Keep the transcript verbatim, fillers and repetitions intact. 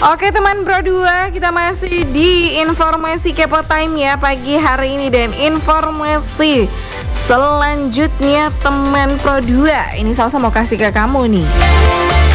Oke teman Pro dua, kita masih di informasi Kepo Time ya pagi hari ini. Dan informasi selanjutnya teman Pro dua, ini Salsa mau kasih ke kamu nih.